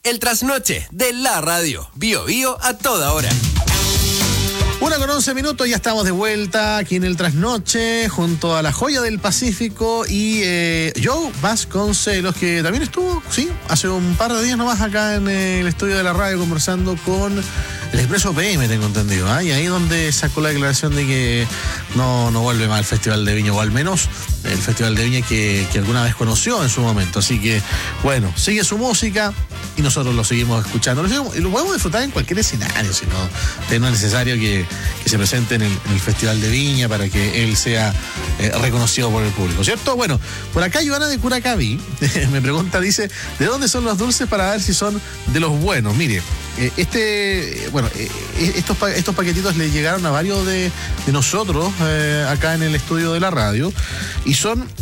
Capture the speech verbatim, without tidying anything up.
el trasnoche de la radio. Bio Bio a toda hora. Una con once minutos, ya estamos de vuelta aquí en el Trasnoche, junto a la joya del Pacífico y eh, Joe Vasconcelos, que también estuvo, sí, hace un par de días nomás acá en el estudio de la radio conversando con el Expreso P M, tengo entendido, ¿eh? Y ahí donde sacó la declaración de que no, no vuelve más al Festival de Viña, o al menos el Festival de Viña que, que alguna vez conoció en su momento. Así que, bueno, sigue su música y nosotros lo seguimos escuchando. Lo, seguimos, y lo podemos disfrutar en cualquier escenario, si no, no es necesario que, que se presente en el, en el Festival de Viña para que él sea eh, reconocido por el público, ¿cierto? Bueno, por acá Joana de Curacaví me pregunta, dice, ¿de dónde son los dulces para ver si son de los buenos? Mire, eh, este, bueno, eh, estos, estos paquetitos le llegaron a varios de, de nosotros eh, acá en el estudio de la radio y son